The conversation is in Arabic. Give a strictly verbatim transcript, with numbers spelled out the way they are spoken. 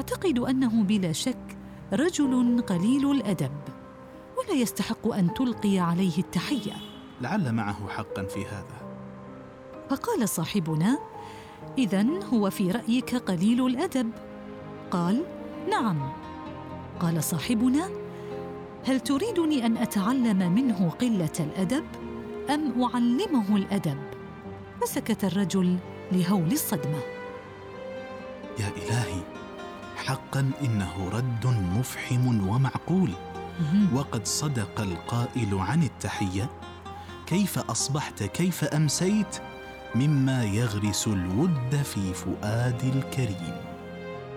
أعتقد أنه بلا شك رجل قليل الأدب، ولا يستحق أن تلقي عليه التحية. لعل معه حقا في هذا. فقال صاحبنا: إذن هو في رأيك قليل الأدب؟ قال: نعم. قال صاحبنا: هل تريدني أن أتعلم منه قلة الأدب أم أعلمه الأدب؟ فسكت الرجل لهول الصدمة. يا إلهي، حقا إنه رد مفحم ومعقول. وقد صدق القائل عن التحية: كيف أصبحت كيف أمسيت، مما يغرس الود في فؤاد الكريم.